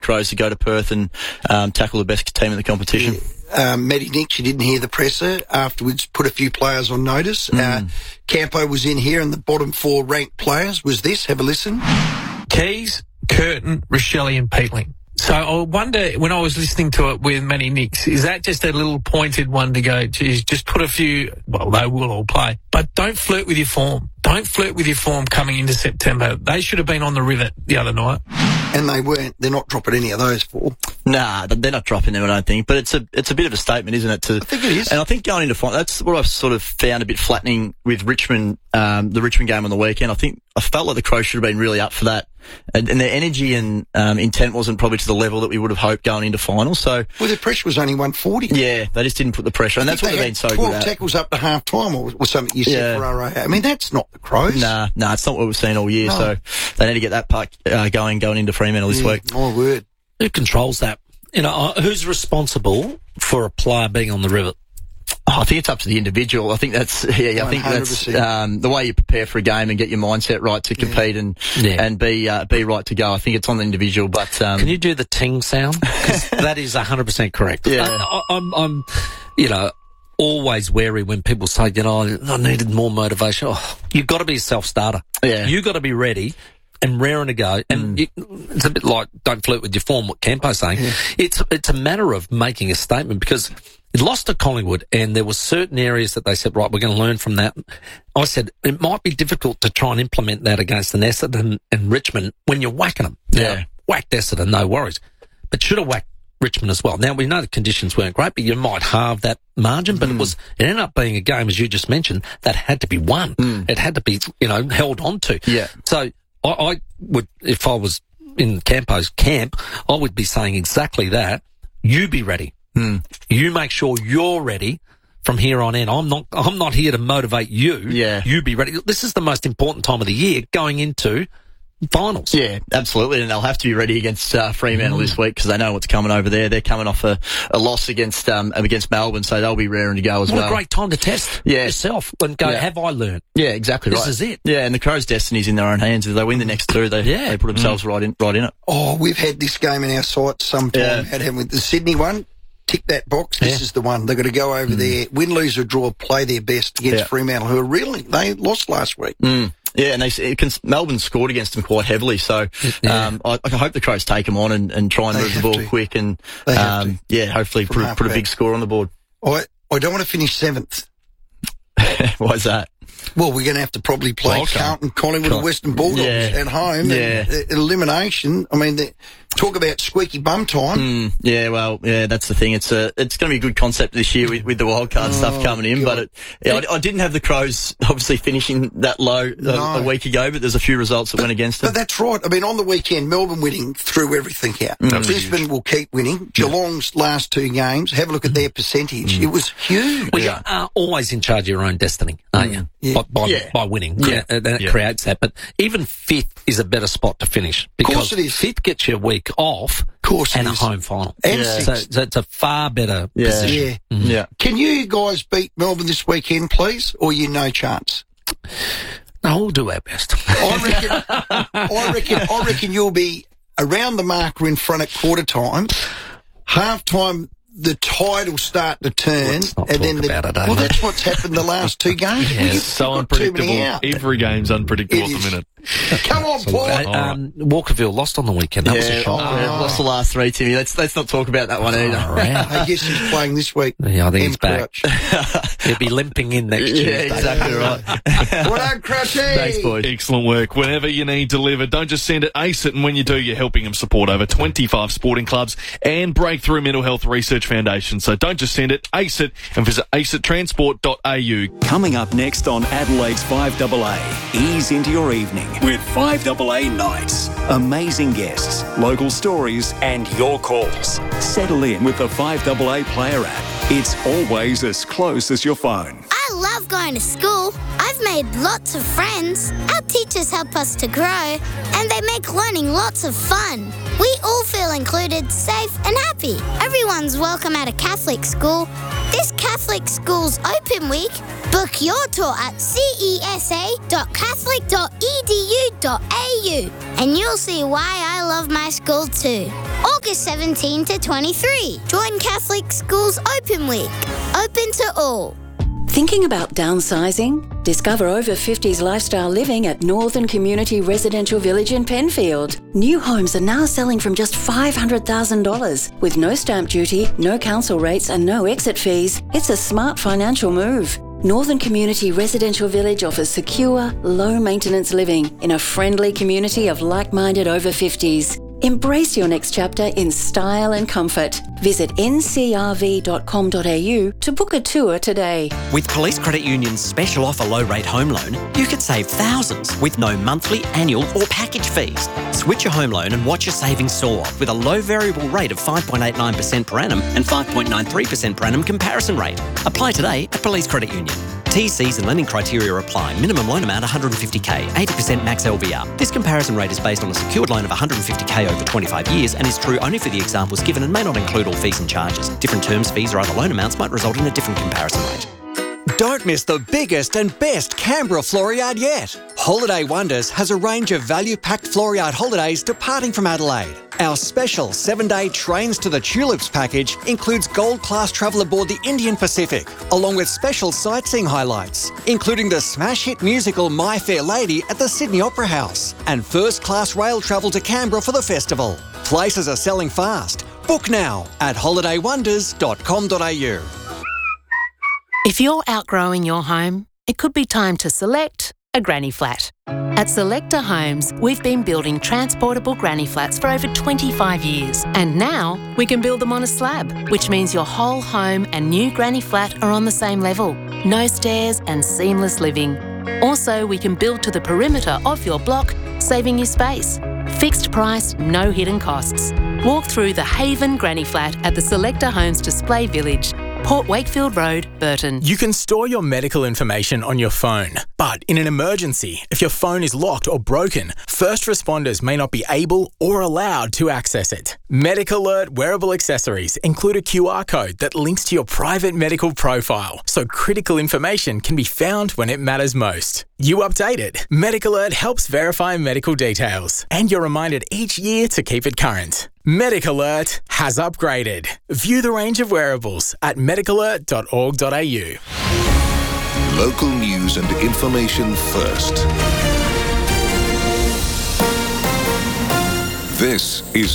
Crows to go to Perth and tackle the best team in the competition. Matty Nix, you didn't hear the presser, afterwards put a few players on notice. Campo was in here, and the bottom 4 ranked players was this. Have a listen. Keys, Curtin, Rochelle and Peatling. So I wonder, when I was listening to it with Matty Nix, is that just a little pointed one to go, geez, just put a few, well, they will all play, but don't flirt with your form. Don't flirt with your form coming into September. They should have been on the rivet the other night. And they weren't. They're not dropping any of those 4. Nah, they're not dropping them, I don't think. But it's a bit of a statement, isn't it? I think it is. And I think going into final, that's what I've sort of found a bit flattening with Richmond, the Richmond game on the weekend. I felt like the Crows should have been really up for that. And their energy and intent wasn't probably to the level that we would have hoped going into finals. So, well, their pressure was only 140. Yeah, they just didn't put the pressure. And that's what they've been so good at. 12 tackles up to half-time or something you said for RA. I mean, that's not the Crows. Nah, it's not what we've seen all year. No. So they need to get that part going into Fremantle this week. My word. Who controls that? You know, who's responsible for a player being on the rivet? I think it's up to the individual. I think that's I think that's the way you prepare for a game and get your mindset right to compete and be right to go. I think it's on the individual. But can you do the ting sound? 'Cause that is 100% correct. Yeah. I'm always wary when people say, I needed more motivation. Oh, you've got to be a self-starter. Yeah. You've got to be ready and raring to go. And it's a bit like don't flirt with your form, what Campo's saying. Yeah. It's a matter of making a statement because it lost to Collingwood and there were certain areas that they said, right, we're going to learn from that. I said, it might be difficult to try and implement that against an Essendon and Richmond when you're whacking them. Yeah. Now, whacked Essendon, no worries. But should have whacked Richmond as well. Now, we know the conditions weren't great, but you might halve that margin, but it ended up being a game, as you just mentioned, that had to be won. It had to be, held on to. Yeah. So I would, if I was in Campo's camp, I would be saying exactly that. You be ready. You make sure you're ready from here on in. I'm not here to motivate you. Yeah. You be ready. This is the most important time of the year going into finals. Yeah, absolutely. And they'll have to be ready against Fremantle this week because they know what's coming over there. They're coming off a loss against Melbourne, so they'll be raring to go as well. What a great time to test yourself and go, have I learned? Yeah, exactly right. This is it. Yeah, and the Crows' destiny's in their own hands. If they win the next 2, they put themselves right in it. Oh, we've had this game in our sights sometime. Had with the Sydney one. Tick that box. This is the one. They've got to go over there, win, lose or draw, play their best against Fremantle, who they lost last week. Yeah, and Melbourne scored against them quite heavily, so I hope the Crows take them on and try and move the ball quick and hopefully put a big score on the board. I don't want to finish 7th. Why is that? Well, we're going to have to probably play Carlton, Collingwood and Western Bulldogs at home. Yeah. And elimination. I mean, talk about squeaky bum time. That's the thing. It's going to be a good concept this year with the wildcard stuff coming in. God. But I didn't have the Crows obviously finishing that low a week ago, but there's a few results that went against them. But that's right. I mean, on the weekend, Melbourne winning threw everything out. Brisbane will keep winning. Geelong's last 2 games, have a look at their percentage. It was huge. Well, you are always in charge of your own destiny, aren't you? Yeah. By winning. That creates that. But even 5th is a better spot to finish. Because of course it is. 5th gets you a week off and a home final. And so it's a far better position. Yeah. Can you guys beat Melbourne this weekend, please? Or you no chance? No, we'll do our best. I reckon you'll be around the marker in front at quarter time. Half time, the tide will start to turn, and then that's what's happened the last 2 games. It's so unpredictable. Every game's unpredictable at the minute. Come on, Paul. Walkerville lost on the weekend. That was a shock. Lost the last 3, Timmy. Let's not talk about that one either. I guess he's playing this week. Yeah, I think he's back. He'll be limping in next Tuesday. Yeah, exactly right. Well done, Crushy. Thanks, boys. Excellent work. Whenever you need delivered, don't just send it, ace it, and when you do, you're helping them support over 25 sporting clubs and Breakthrough Mental Health Research Foundation. So don't just send it, ace it, and visit aceittransport.au. Coming up next on Adelaide's 5AA, ease into your evening with 5AA Nights. Amazing guests, local stories, and your calls. Settle in with the 5AA Player app. It's always as close as your phone. I love going to school. I've made lots of friends. Our teachers help us to grow, and they make learning lots of fun. We all feel included, safe, and happy. Everyone's welcome at a Catholic school. This Catholic Schools Open Week, book your tour at cesa.catholic.edu.au, and you'll see why I love my school too. August 17 to 23. Join Catholic Schools Open Week. Open to all. Thinking about downsizing? Discover over 50s lifestyle living at Northern Community Residential Village in Penfield. New homes are now selling from just $500,000. With no stamp duty, no council rates and no exit fees, it's a smart financial move. Northern Community Residential Village offers secure, low-maintenance living in a friendly community of like-minded over 50s. Embrace your next chapter in style and comfort. Visit ncrv.com.au to book a tour today. With Police Credit Union's special offer low-rate home loan, you could save thousands with no monthly, annual or package fees. Switch your home loan and watch your savings soar with a low variable rate of 5.89% per annum and 5.93% per annum comparison rate. Apply today at Police Credit Union. TCs and lending criteria apply. Minimum loan amount $150,000, 80% max LVR. This comparison rate is based on a secured loan of $150,000 over 25 years and is true only for the examples given and may not include all fees and charges. Different terms, fees or other loan amounts might result in a different comparison rate. Don't miss the biggest and best Canberra floor yard yet. Holiday Wonders has a range of value-packed floor yard holidays departing from Adelaide. Our special 7-day Trains to the Tulips package includes gold-class travel aboard the Indian Pacific, along with special sightseeing highlights, including the smash hit musical My Fair Lady at the Sydney Opera House, and first-class rail travel to Canberra for the festival. Places are selling fast. Book now at holidaywonders.com.au. If you're outgrowing your home, it could be time to select a granny flat. At Selector Homes, we've been building transportable granny flats for over 25 years. And now we can build them on a slab, which means your whole home and new granny flat are on the same level. No stairs and seamless living. Also, we can build to the perimeter of your block, saving you space. Fixed price, no hidden costs. Walk through the Haven Granny Flat at the Selector Homes Display Village, Port Wakefield Road, Burton. You can store your medical information on your phone, but in an emergency, if your phone is locked or broken, first responders may not be able or allowed to access it. Medic Alert wearable accessories include a QR code that links to your private medical profile, so critical information can be found when it matters most. You update it. Medic Alert helps verify medical details, and you're reminded each year to keep it current. Medic Alert has upgraded. View the range of wearables at medicalert.org.au. Local news and information first. This is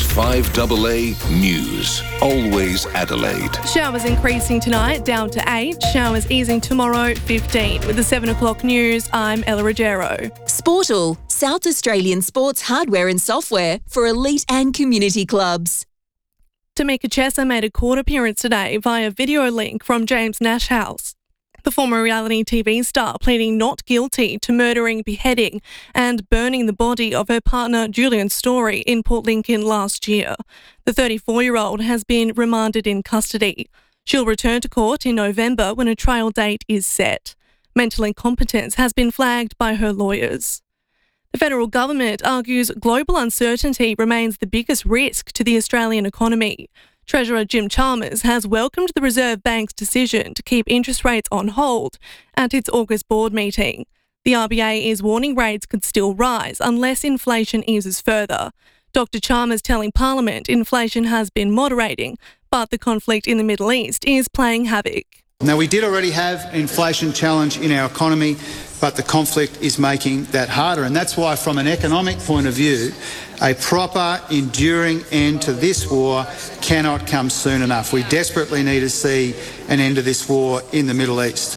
5AA News. Always Adelaide. Showers increasing tonight, down to 8. Showers easing tomorrow, 15. With the 7 o'clock news, I'm Ella Ruggiero. Sportal, South Australian sports hardware and software for elite and community clubs. Tamika Chesser made a court appearance today via video link from James Nash House. The former reality TV star pleading not guilty to murdering, beheading and burning the body of her partner Julian Story in Port Lincoln last year. The 34-year-old has been remanded in custody. She'll return to court in November when a trial date is set. Mental incompetence has been flagged by her lawyers. The federal government argues global uncertainty remains the biggest risk to the Australian economy. Treasurer Jim Chalmers has welcomed the Reserve Bank's decision to keep interest rates on hold at its August board meeting. The RBA is warning rates could still rise unless inflation eases further. Dr. Chalmers telling Parliament inflation has been moderating, but the conflict in the Middle East is playing havoc. Now, we did already have an inflation challenge in our economy, but the conflict is making that harder. And that's why, from an economic point of view, a proper, enduring end to this war cannot come soon enough. We desperately need to see an end to this war in the Middle East.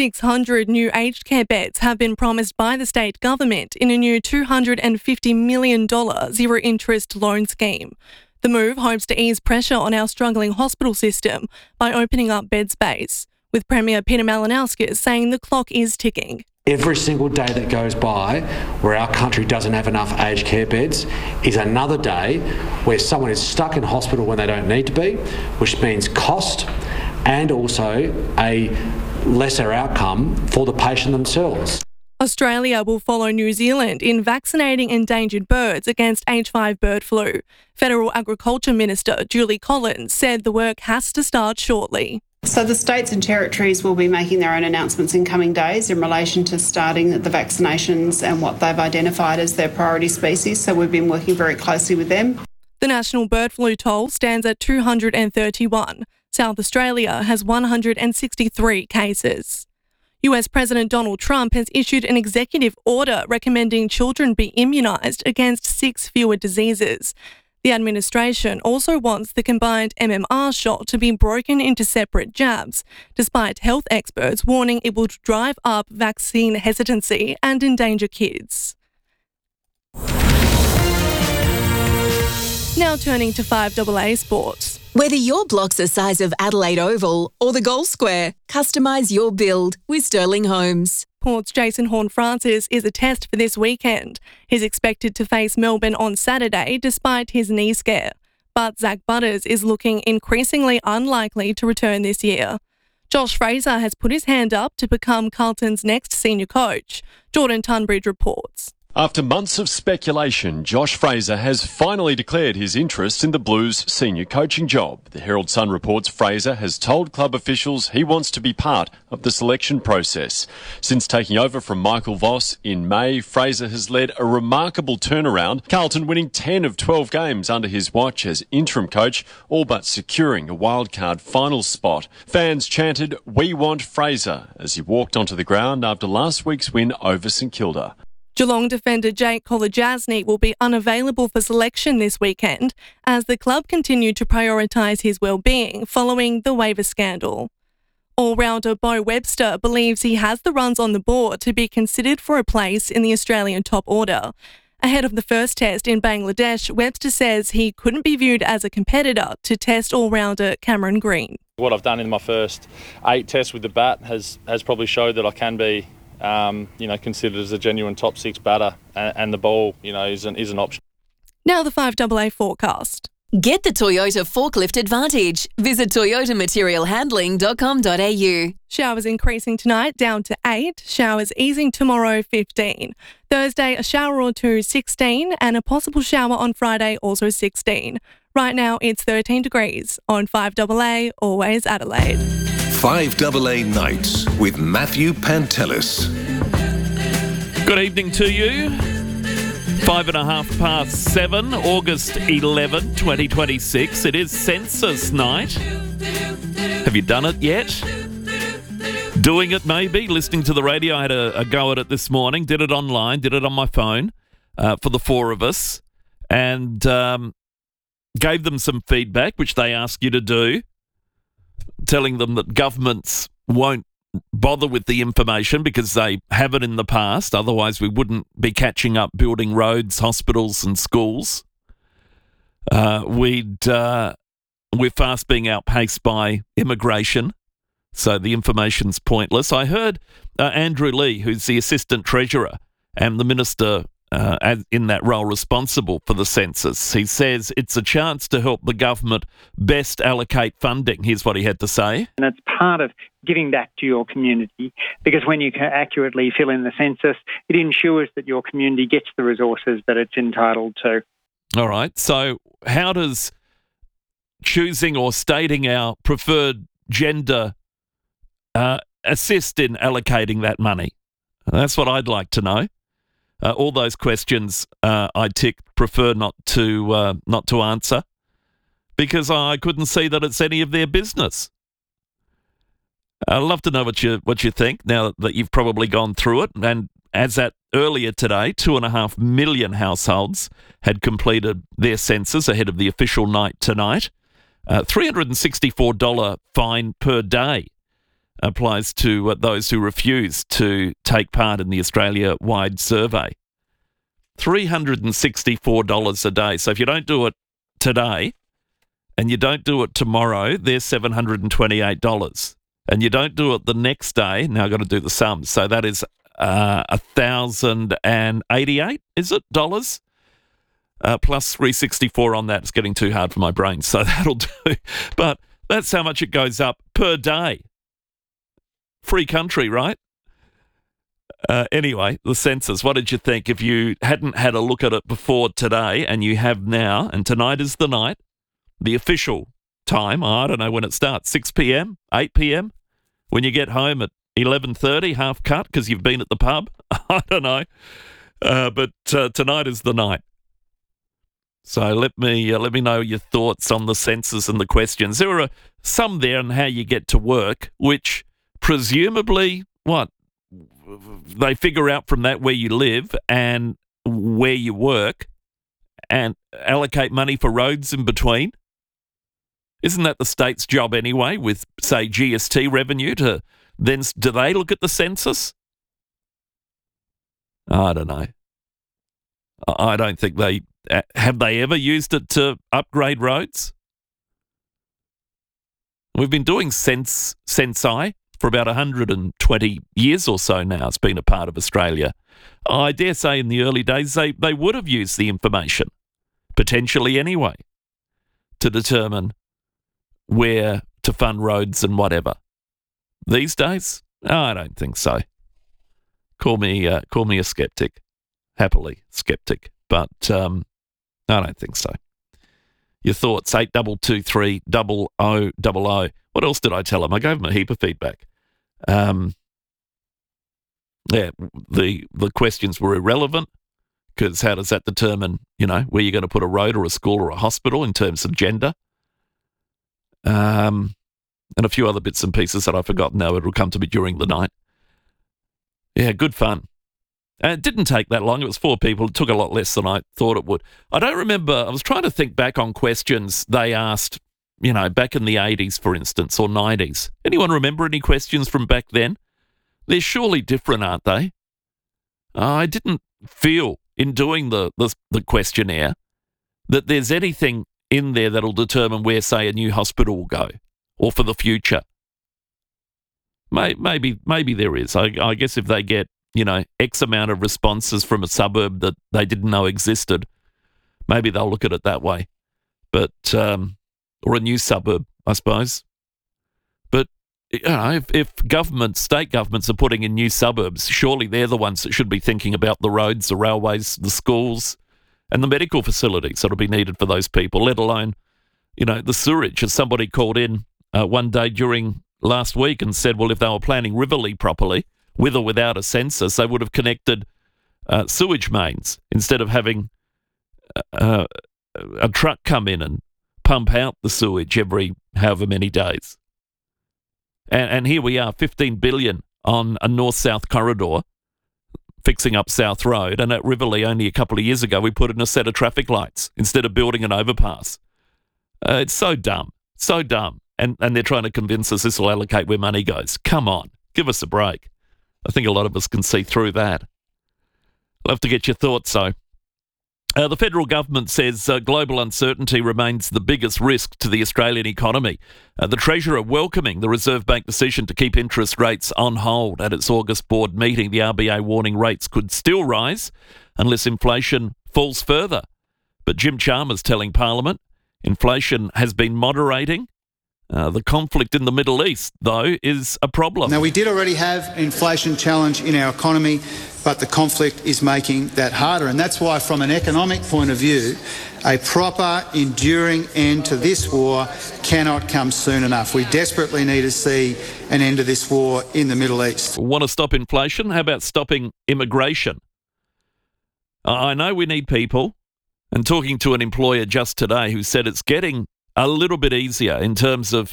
600 new aged care beds have been promised by the state government in a new $250 million zero-interest loan scheme. The move hopes to ease pressure on our struggling hospital system by opening up bed space, with Premier Peter Malinauskas saying the clock is ticking. Every single day that goes by where our country doesn't have enough aged care beds is another day where someone is stuck in hospital when they don't need to be, which means cost and also a lesser outcome for the patient themselves. Australia will follow New Zealand in vaccinating endangered birds against H5 bird flu. Federal Agriculture Minister Julie Collins said the work has to start shortly. So the states and territories will be making their own announcements in coming days in relation to starting the vaccinations and what they've identified as their priority species. So we've been working very closely with them. The national bird flu toll stands at 231. South Australia has 163 cases. US President Donald Trump has issued an executive order recommending children be immunised against 6 fewer diseases. The administration also wants the combined MMR shot to be broken into separate jabs, despite health experts warning it will drive up vaccine hesitancy and endanger kids. Now turning to 5AA Sports. Whether your block's the size of Adelaide Oval or the Gold Square, customise your build with Sterling Homes. Port's Jason Horne-Francis is a test for this weekend. He's expected to face Melbourne on Saturday despite his knee scare. But Zach Butters is looking increasingly unlikely to return this year. Josh Fraser has put his hand up to become Carlton's next senior coach. Jordan Tunbridge reports. After months of speculation, Josh Fraser has finally declared his interest in the Blues' senior coaching job. The Herald Sun reports Fraser has told club officials he wants to be part of the selection process. Since taking over from Michael Voss in May, Fraser has led a remarkable turnaround, Carlton winning 10 of 12 games under his watch as interim coach, all but securing a wildcard final spot. Fans chanted, "We want Fraser," as he walked onto the ground after last week's win over St Kilda. Geelong defender Jake Kolodjasny will be unavailable for selection this weekend as the club continued to prioritise his well-being following the waiver scandal. All-rounder Bo Webster believes he has the runs on the board to be considered for a place in the Australian top order. Ahead of the first test in Bangladesh, Webster says he couldn't be viewed as a competitor to test all-rounder Cameron Green. What I've done in my first 8 tests with the bat has probably showed that I can be considered as a genuine top 6 batter, and the ball, is an option. Now the 5AA forecast. Get the Toyota Forklift Advantage. Visit toyotamaterialhandling.com.au. Showers increasing tonight down to 8, showers easing tomorrow 15. Thursday a shower or two 16 and a possible shower on Friday also 16. Right now it's 13 degrees on 5AA, always Adelaide. 5AA Nights with Matthew Pantelis. Good evening to you. 7:05, August 11, 2026. It is Census Night. Have you done it yet? Doing it maybe? Listening to the radio. I had a go at it this morning. Did it online. Did it on my phone for the 4 of us. And gave them some feedback, which they ask you to do. Telling them that governments won't bother with the information because they haven't in the past. Otherwise, we wouldn't be catching up building roads, hospitals and schools. We're fast being outpaced by immigration, so the information's pointless. I heard Andrew Lee, who's the Assistant Treasurer and the Minister in that role responsible for the census. He says it's a chance to help the government best allocate funding. Here's what he had to say. And it's part of giving back to your community, because when you can accurately fill in the census, it ensures that your community gets the resources that it's entitled to. All right. So how does choosing or stating our preferred gender assist in allocating that money? That's what I'd like to know. All those questions I prefer not to answer because I couldn't see that it's any of their business. I'd love to know what you think now that you've probably gone through it. And as at earlier today, 2.5 million households had completed their census ahead of the official night tonight. $364 fine per day applies to those who refuse to take part in the Australia-wide survey. $364 a day. So if you don't do it today and you don't do it tomorrow, there's $728. And you don't do it the next day, now I've got to do the sums. So that is $1,088, is it, dollars? Plus 364 on that. It's getting too hard for my brain, so that'll do. But that's how much it goes up per day. Free country, right? Anyway, the census, what did you think? If you hadn't had a look at it before today and you have now, and tonight is the night, the official time, I don't know when it starts, 6 p.m., 8 p.m., when you get home at 11:30, half cut because you've been at the pub? I don't know. But tonight is the night. So let me know your thoughts on the census and the questions. There are some there on how you get to work, which presumably, they figure out from that where you live and where you work and allocate money for roads in between. Isn't that the state's job anyway with, say, GST revenue to then, do they look at the census? I don't know. I don't think have they ever used it to upgrade roads? We've been doing Censi for about 120 years or so now. It's been a part of Australia. I dare say in the early days they would have used the information, potentially anyway, to determine where to fund roads and whatever. These days, I don't think so. Call me a skeptic, happily skeptic, but I don't think so. Your thoughts, 8223 0000. What else did I tell him? I gave him a heap of feedback. The questions were irrelevant because how does that determine, where you're going to put a road or a school or a hospital in terms of gender? And a few other bits and pieces that I've forgotten now. It'll come to me during the night. Yeah, good fun. And it didn't take that long. It was 4 people. It took a lot less than I thought it would. I don't remember. I was trying to think back on questions they asked, back in the 80s, for instance, or 90s. Anyone remember any questions from back then? They're surely different, aren't they? I didn't feel in doing the questionnaire that there's anything in there that'll determine where, say, a new hospital will go or for the future. Maybe there is. I guess if they get, X amount of responses from a suburb that they didn't know existed, maybe they'll look at it that way. But, or a new suburb, I suppose. But, if state governments are putting in new suburbs, surely they're the ones that should be thinking about the roads, the railways, the schools, and the medical facilities that'll be needed for those people, let alone, the sewerage. As somebody called in one day during last week and said, well, if they were planning Riverlea properly, with or without a census, they would have connected sewage mains instead of having a truck come in and pump out the sewage every however many days. And here we are, $15 billion on a north-south corridor, fixing up South Road, and at Riverlea only a couple of years ago we put in a set of traffic lights instead of building an overpass. It's so dumb, so dumb. And they're trying to convince us this will allocate where money goes. Come on, give us a break. I think a lot of us can see through that. I'll have to get your thoughts, though. The federal government says global uncertainty remains the biggest risk to the Australian economy. The Treasurer welcoming the Reserve Bank decision to keep interest rates on hold at its August board meeting. The RBA warning rates could still rise unless inflation falls further. But Jim Chalmers telling Parliament inflation has been moderating. The conflict in the Middle East, though, is a problem. Now, we did already have an inflation challenge in our economy, but the conflict is making that harder. And that's why, from an economic point of view, a proper, enduring end to this war cannot come soon enough. We desperately need to see an end to this war in the Middle East. Want to stop inflation? How about stopping immigration? I know we need people. And talking to an employer just today who said it's getting a little bit easier in terms of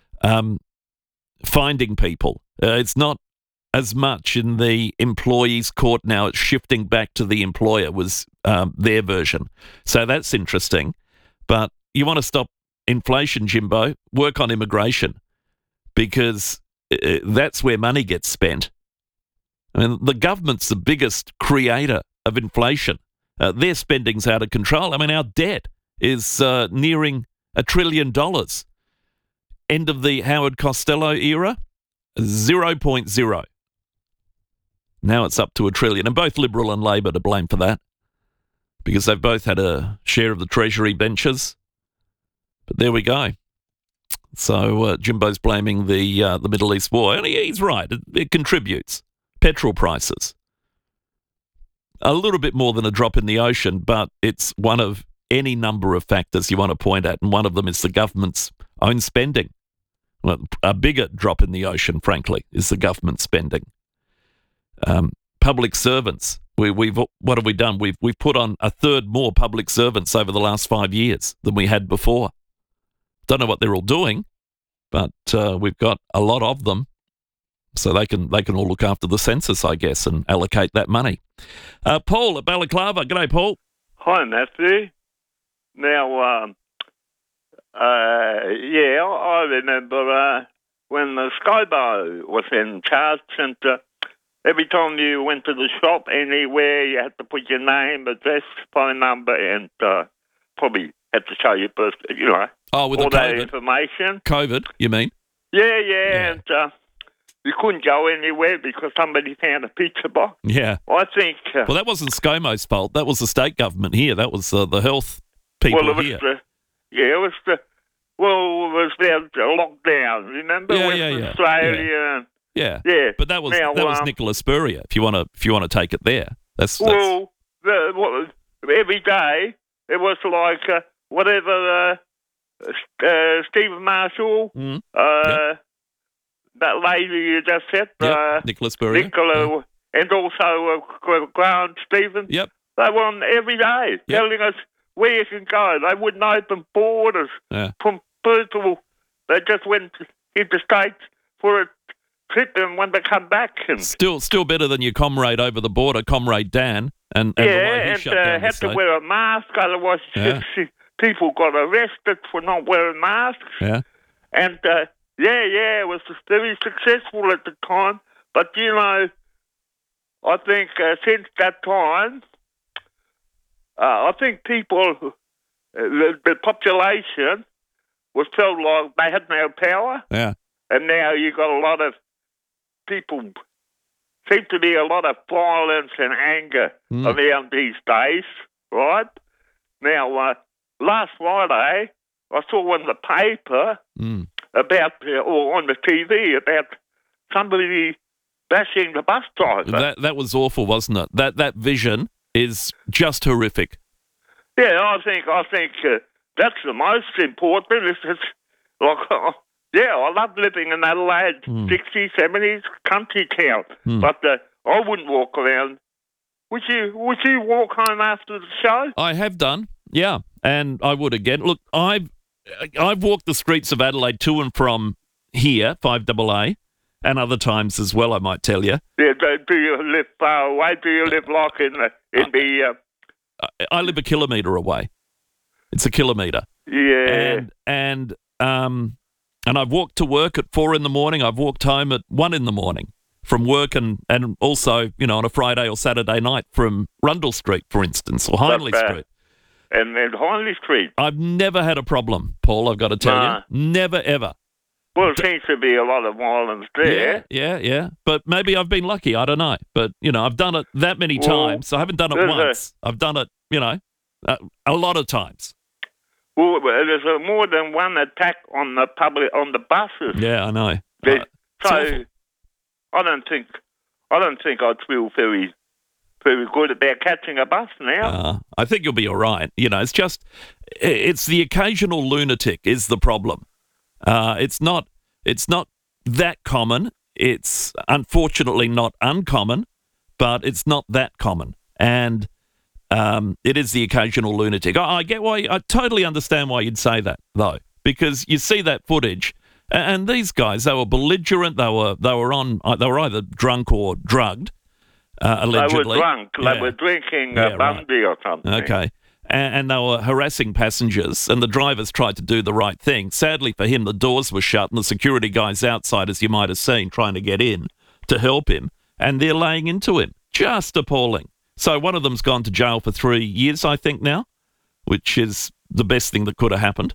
finding people. It's not as much in the employee's court now. It's shifting back to the employer was their version. So that's interesting. But you want to stop inflation, Jimbo, work on immigration because that's where money gets spent. I mean, the government's the biggest creator of inflation. Their spending's out of control. I mean, our debt is nearing $1 trillion. End of the Howard Costello era, 0.0. Now it's up to $1 trillion. And both Liberal and Labor to blame for that because they've both had a share of the Treasury benches. But there we go. So Jimbo's blaming the Middle East war. And he's right. It contributes. Petrol prices. A little bit more than a drop in the ocean, but it's one of any number of factors you want to point at, and one of them is the government's own spending. Well, a bigger drop in the ocean, frankly, is the government spending. Public servants We've what have we done? We've put on a third more public servants over the last 5 years than we had before. Don't know what they're all doing, but we've got a lot of them, so they can all look after the census, I guess, and allocate that money. Paul at Balaclava. G'day, Paul. Hi, Matthew. Now, I remember when the ScoMo was in charge, and every time you went to the shop anywhere, you had to put your name, address, phone number, and probably had to show your birth, Oh, with all the that COVID. information. COVID, you mean? Yeah. And you couldn't go anywhere because somebody found a pizza box. Yeah. I think... Well, that wasn't ScoMo's fault. That was the state government here. That was the health people here. It was the lockdown, remember? Australia. Yeah. Yeah. But that was Nicola Spurrier, if you want to take it there. Every day, it was like whatever Stephen Marshall, that lady you just said, Nicola Spurrier. And also Grant Stevens. Yep. They were on every day telling us where you can go. They wouldn't open borders from people. They just went into states for a trip and when they come back. And Still better than your comrade over the border, Comrade Dan, and the way he shut down the had state. to wear a mask, otherwise people got arrested for not wearing masks. Yeah. And, it was very successful at the time. But, I think since that time, I think people, the population was felt like they had no power. Yeah. And now you've got a lot of people, seems to be a lot of violence and anger around these days, right? Now, last Friday, I saw on the paper about, or on the TV, about somebody bashing the bus driver. That was awful, wasn't it? That vision is just horrific. Yeah, I think that's the most important. It's like, I love living in Adelaide, 60s, 70s, country town. But I wouldn't walk around. Would you walk home after the show? I have done, yeah, and I would again. Look, I've walked the streets of Adelaide to and from here, 5AA, and other times as well, I might tell you. Yeah, do you live far away? Do you live like in the... I live a kilometre away. It's a kilometre. Yeah. And I've walked to work at 4 a.m. I've walked home at 1 a.m. from work and also, on a Friday or Saturday night from Rundle Street, for instance, or Hindley Street. And Hindley Street. I've never had a problem, Paul, I've got to tell you. Never, ever. Well, it seems to be a lot of violence there. Yeah. But maybe I've been lucky. I don't know. But, I've done it that many times. I haven't done it once. I've done it, a lot of times. Well, there's more than one attack on the buses. Yeah, I know. So I don't think I'd feel very, very good about catching a bus now. I think you'll be all right. It's the occasional lunatic is the problem. It's not that common. It's unfortunately not uncommon, but it's not that common. And it is the occasional lunatic. I get why. I totally understand why you'd say that, though, because you see that footage, and these guys, they were belligerent. They were either drunk or drugged. Allegedly, they were drunk. They were drinking Bundy or something. Okay. And they were harassing passengers, and the drivers tried to do the right thing. Sadly for him, the doors were shut, and the security guys outside, as you might have seen, trying to get in to help him, and they're laying into him. Just appalling. So one of them's gone to jail for 3 years, I think, now, which is the best thing that could have happened.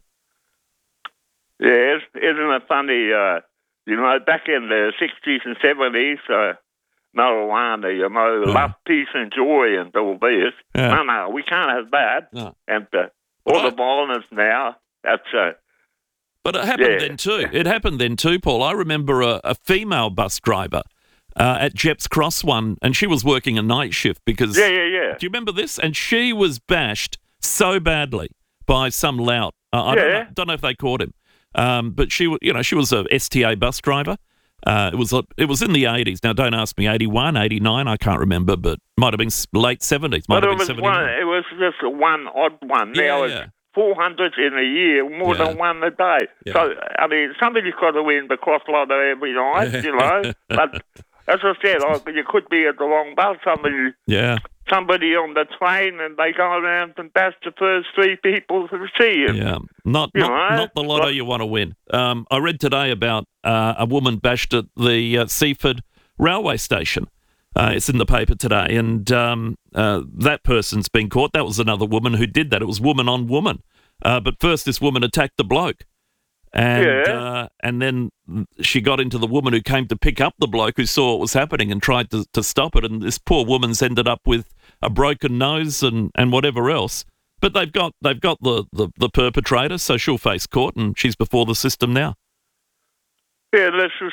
Yeah, isn't it funny? Back in the 60s and 70s, marijuana, love, peace and joy and all this. Yeah. No, we can't have that. No. And all the violence now, that's... But it happened then too. It happened then too, Paul. I remember a female bus driver at Jepps Cross one, and she was working a night shift because... Yeah. Do you remember this? And she was bashed so badly by some lout. I don't know if they caught him. But she was a STA bus driver. It was in the 80s. Now, don't ask me, 81, 89, I can't remember, but might have been late 70s. But it was just one odd one. Now it's 400 in a year, more than one a day. Yeah. So, I mean, somebody's got to win the cross lotto every night, you know. But as I said, you could be at the wrong bus. Somebody on the train, and they go around and bash the first three people to see you. Yeah, not the lotto you want to win. I read today about a woman bashed at the Seaford railway station. It's in the paper today, and that person's been caught. That was another woman who did that. It was woman on woman. But first, this woman attacked the bloke. And then she got into the woman who came to pick up the bloke who saw what was happening and tried to stop it. And this poor woman's ended up with a broken nose and whatever else. But they've got the perpetrator, so she'll face court, and she's before the system now. Yeah, this is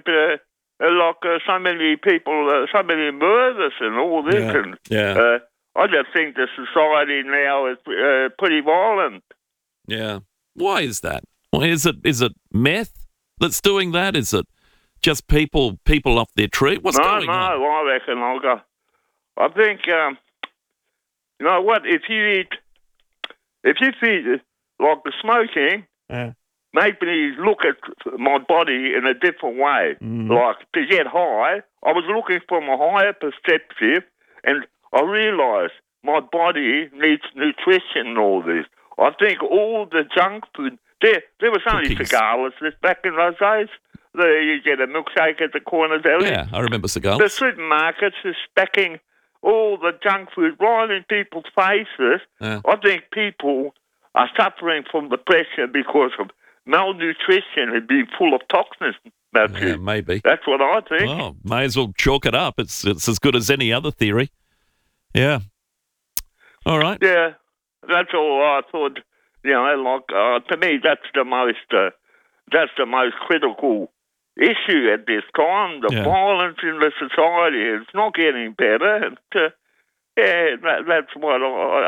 so many people, so many murders and all this. I just think the society now is pretty violent. Yeah. Why is that? Is it meth that's doing that? Is it just people off their tree? What's going on? No, I reckon I think, you know what, if you see like the smoking, maybe look at my body in a different way. Like, to get high, I was looking from a higher perspective, and I realised my body needs nutrition and all this. I think all the junk food, there was only cigars back in those days. You get a milkshake at the corner deli. Yeah, I remember cigars. The supermarkets are stacking all the junk food right in people's faces. I think people are suffering from depression because of malnutrition and being full of toxins. Maybe. That's what I think. Well, may as well chalk it up. It's as good as any other theory. Yeah. All right. Yeah, that's all I thought. You know, like to me, that's the most critical issue at this time. The violence in the society is not getting better. And, that's what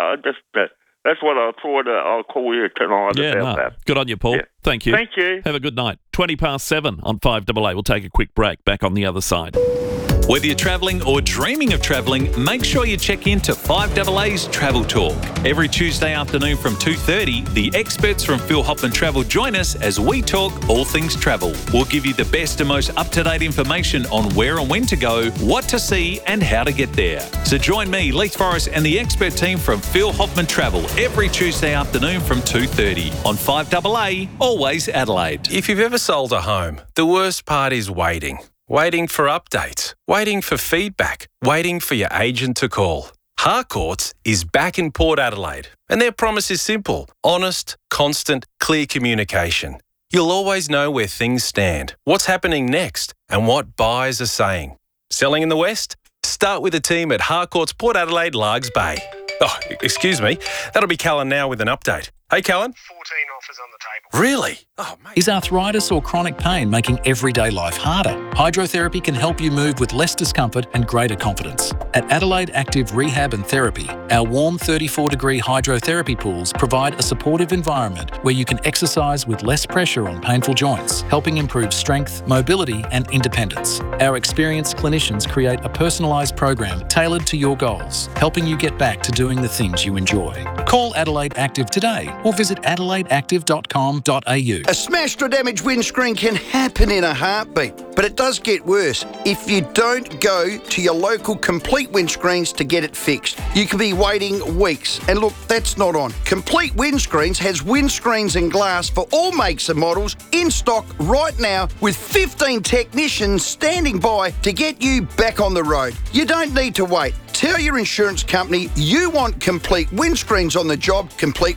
that's what I thought I'll call you tonight about that. Good on you, Paul. Yeah. Thank you. Thank you. Have a good night. 7:20 on 5AA. We'll take a quick break. Back on the other side. Whether you're travelling or dreaming of travelling, make sure you check in to 5AA's Travel Talk. Every Tuesday afternoon from 2:30, the experts from Phil Hoffman Travel join us as we talk all things travel. We'll give you the best and most up-to-date information on where and when to go, what to see and how to get there. So join me, Leith Forrest and the expert team from Phil Hoffman Travel every Tuesday afternoon from 2:30 on 5AA, always Adelaide. If you've ever sold a home, the worst part is waiting. Waiting for updates, waiting for feedback, waiting for your agent to call. Harcourts is back in Port Adelaide, and their promise is simple: honest, constant, clear communication. You'll always know where things stand, what's happening next, and what buyers are saying. Selling in the West? Start with the team at Harcourts Port Adelaide, Largs Bay. Oh, excuse me. That'll be Callan now with an update. Hey, Callan. 14 offers on the table. Really? Oh, mate. Is arthritis or chronic pain making everyday life harder? Hydrotherapy can help you move with less discomfort and greater confidence. At Adelaide Active Rehab and Therapy, our warm 34-degree hydrotherapy pools provide a supportive environment where you can exercise with less pressure on painful joints, helping improve strength, mobility and independence. Our experienced clinicians create a personalised program tailored to your goals, helping you get back to doing the things you enjoy. Call Adelaide Active today or visit adelaideactive.com.au. A smashed or damaged windscreen can happen in a heartbeat, but it does get worse if you don't go to your local Complete Windscreens to get it fixed. You could be waiting weeks, and look, that's not on. Complete Windscreens has windscreens and glass for all makes and models in stock right now, with 15 technicians standing by to get you back on the road. You don't need to wait. Tell your insurance company you want Complete Windscreens on the job.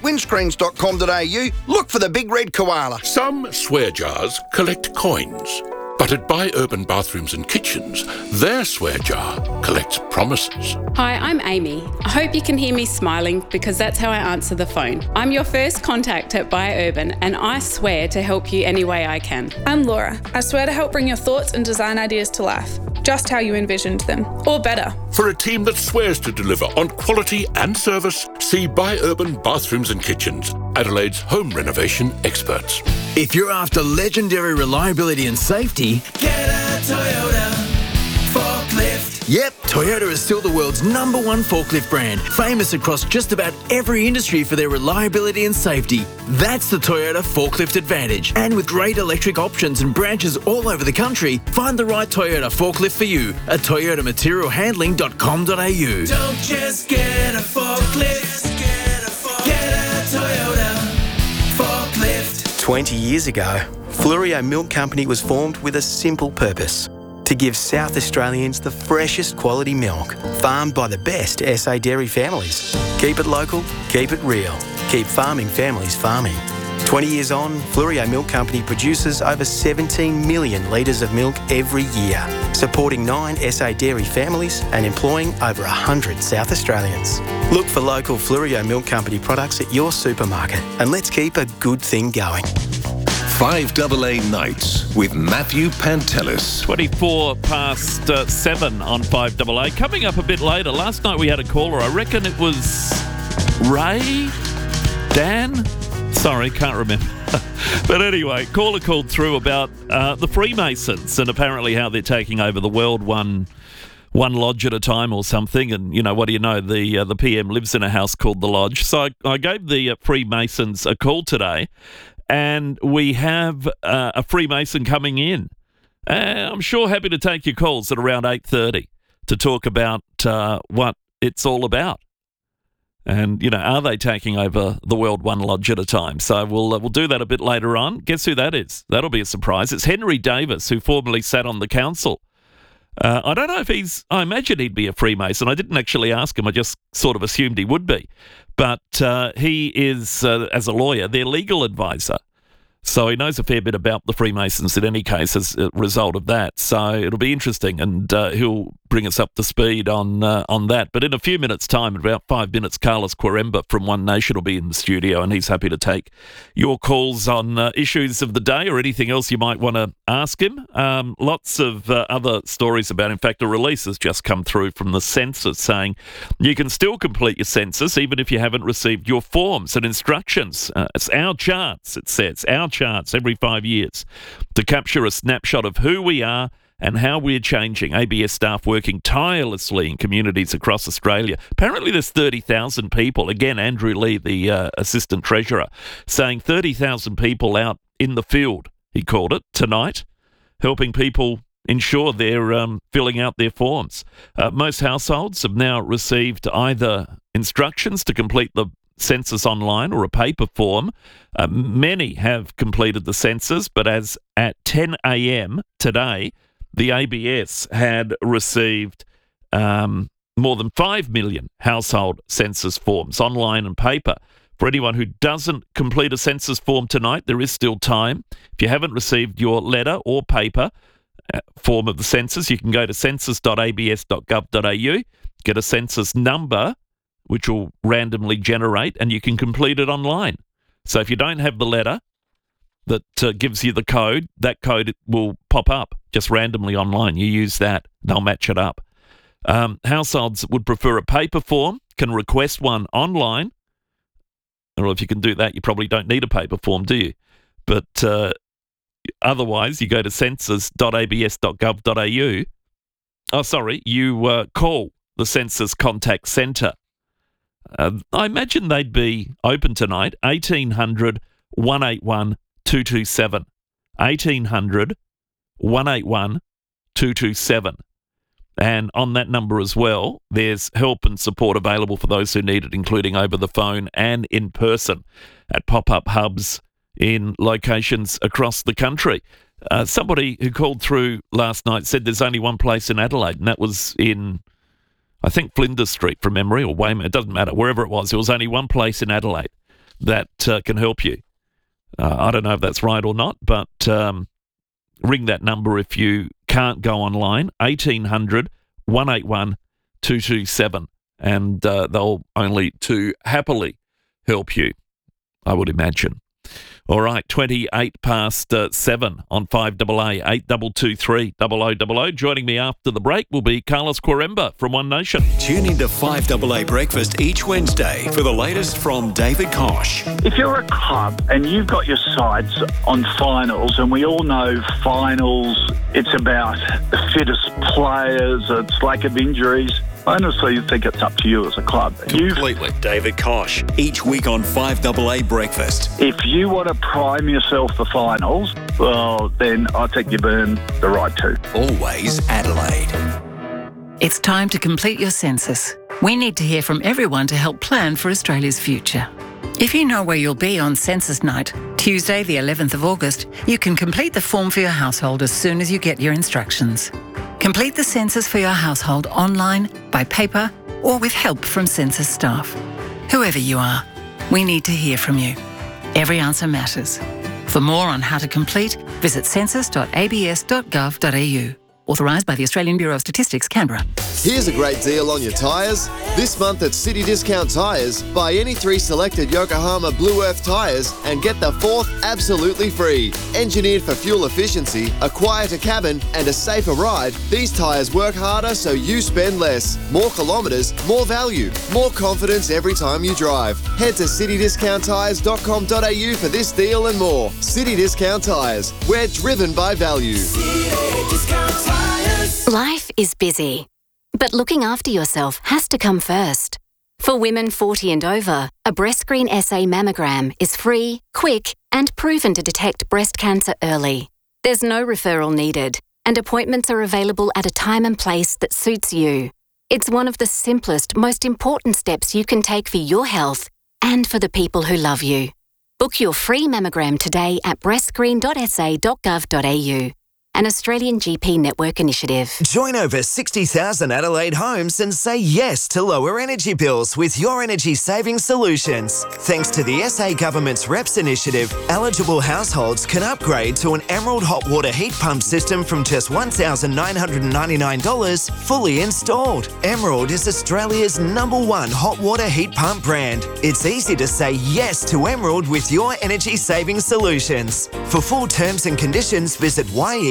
CompleteWindscreens.com.au. Look for the big red koala. Some swear jars collect coins, but at Buy Urban Bathrooms and Kitchens, their swear jar collects promises. Hi, I'm Amy. I hope you can hear me smiling because that's how I answer the phone. I'm your first contact at Buy Urban, and I swear to help you any way I can. I'm Laura. I swear to help bring your thoughts and design ideas to life, just how you envisioned them, or better. For a team that swears to deliver on quality and service, see Buy Urban Bathrooms and Kitchens, Adelaide's home renovation experts. If you're after legendary reliability and safety, get a Toyota forklift. Yep, Toyota is still the world's #1 forklift brand, famous across just about every industry for their reliability and safety. That's the Toyota Forklift Advantage. And with great electric options and branches all over the country, find the right Toyota forklift for you at toyotamaterialhandling.com.au. Don't just get a forklift, get a Toyota forklift. 20 years ago, Fluorio Milk Company was formed with a simple purpose: to give South Australians the freshest quality milk, farmed by the best SA dairy families. Keep it local, keep it real, keep farming families farming. 20 years on, Fluorio Milk Company produces over 17 million litres of milk every year, supporting 9 SA dairy families and employing over 100 South Australians. Look for local Fluorio Milk Company products at your supermarket, and let's keep a good thing going. 5AA Nights with Matthew Pantelis. 7 on 5AA. Coming up a bit later, last night we had a caller. I reckon it was Ray? Dan? Sorry, can't remember. But anyway, caller called through about the Freemasons and apparently how they're taking over the world one lodge at a time or something. And, you know, what do you know? The PM lives in a house called The Lodge. So I gave the Freemasons a call today, and we have a Freemason coming in. I'm sure happy to take your calls at around 8:30 to talk about what it's all about. And, you know, are they taking over the world one lodge at a time? So we'll do that a bit later on. Guess who that is? That'll be a surprise. It's Henry Davis, who formerly sat on the council. I don't know if I imagine he'd be a Freemason. I didn't actually ask him. I just sort of assumed he would be. But he is, as a lawyer, their legal advisor. So he knows a fair bit about the Freemasons in any case as a result of that. So it'll be interesting, and he'll bring us up to speed on that. But in a few minutes' time, in about 5 minutes, Carlos Quaremba from One Nation will be in the studio, and he's happy to take your calls on issues of the day or anything else you might want to ask him. Lots of other stories about, in fact, a release has just come through from the census saying you can still complete your census even if you haven't received your forms and instructions. It's our chance, it says, our chance every 5 years to capture a snapshot of who we are and how we're changing. ABS staff working tirelessly in communities across Australia. Apparently there's 30,000 people. Again, Andrew Lee, the Assistant Treasurer, saying 30,000 people out in the field, he called it, tonight, helping people ensure they're filling out their forms. Most households have now received either instructions to complete the census online or a paper form. Many have completed the census, but as at 10 a.m. today, the ABS had received more than 5 million household census forms, online and paper. For anyone who doesn't complete a census form tonight, there is still time. If you haven't received your letter or paper form of the census, you can go to census.abs.gov.au, get a census number, which will randomly generate, and you can complete it online. So if you don't have the letter that gives you the code, that code will pop up just randomly online. You use that, they'll match it up. Households that would prefer a paper form can request one online. Or if you can do that, you probably don't need a paper form, do you? But otherwise, you go to census.abs.gov.au. Oh, sorry, you call the Census Contact Centre. I imagine they'd be open tonight, 1800 181 227. 1800 181 227. And on that number as well, there's help and support available for those who need it, including over the phone and in person at pop-up hubs in locations across the country. Somebody who called through last night said there's only one place in Adelaide, and that was in, I think, Flinders Street from memory, or Weymouth, it doesn't matter, wherever it was. There was only one place in Adelaide that can help you. I don't know if that's right or not, but ring that number if you can't go online, 1800 181 227, and they'll only too happily help you, I would imagine. All right, 28 past 7 on 5AA 8223 0000. Joining me after the break will be Carlos Quaremba from One Nation. Tune into 5AA Breakfast each Wednesday for the latest from David Koch. If you're a club and you've got your sights on finals, and we all know finals, it's about the fittest players, it's lack of injuries. I honestly think it's up to you as a club. Completely. David Koch, each week on 5AA Breakfast. If you want to prime yourself for finals, well, then I think you've earned the right to. Always Adelaide. It's time to complete your census. We need to hear from everyone to help plan for Australia's future. If you know where you'll be on census night, Tuesday the 11th of August, you can complete the form for your household as soon as you get your instructions. Complete the census for your household online, by paper, or with help from census staff. Whoever you are, we need to hear from you. Every answer matters. For more on how to complete, visit census.abs.gov.au. Authorised by the Australian Bureau of Statistics, Canberra. Here's a great deal on your tyres. This month at City Discount Tyres, buy any 3 selected Yokohama Blue Earth tyres and get the 4th absolutely free. Engineered for fuel efficiency, a quieter cabin and a safer ride, these tyres work harder so you spend less. More kilometres, more value, more confidence every time you drive. Head to citydiscounttyres.com.au for this deal and more. City Discount Tyres. We're driven by value. Life is busy, but looking after yourself has to come first. For women 40 and over, a breast screen SA mammogram is free, quick, and proven to detect breast cancer early. There's no referral needed, and appointments are available at a time and place that suits you. It's one of the simplest, most important steps you can take for your health and for the people who love you. Book your free mammogram today at breastscreen.sa.gov.au. An Australian GP network initiative. Join over 60,000 Adelaide homes and say yes to lower energy bills with your energy saving solutions. Thanks to the SA Government's REPS initiative, eligible households can upgrade to an Emerald hot water heat pump system from just $1,999 fully installed. Emerald is Australia's #1 hot water heat pump brand. It's easy to say yes to Emerald with your energy saving solutions. For full terms and conditions, visit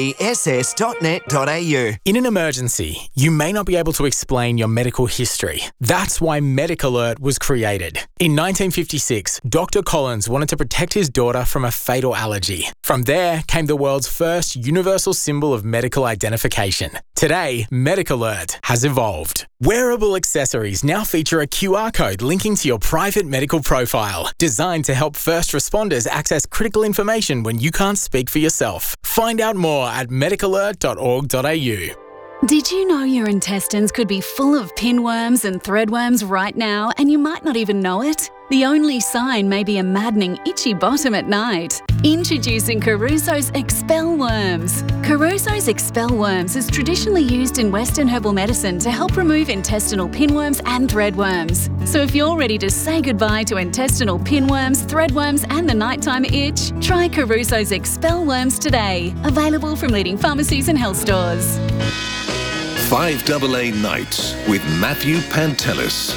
ss.net.au. In an emergency, you may not be able to explain your medical history. That's why Medic Alert was created. In 1956, Dr. Collins wanted to protect his daughter from a fatal allergy. From there came the world's first universal symbol of medical identification. Today, Medic Alert has evolved. Wearable accessories now feature a QR code linking to your private medical profile, designed to help first responders access critical information when you can't speak for yourself. Find out more at medicalert.org.au. Did you know your intestines could be full of pinworms and threadworms right now, and you might not even know it? The only sign may be a maddening itchy bottom at night. Introducing Caruso's Expel Worms. Caruso's Expel Worms is traditionally used in Western herbal medicine to help remove intestinal pinworms and threadworms. So if you're ready to say goodbye to intestinal pinworms, threadworms and the nighttime itch, try Caruso's Expel Worms today. Available from leading pharmacies and health stores. 5AA Nights with Matthew Pantelis.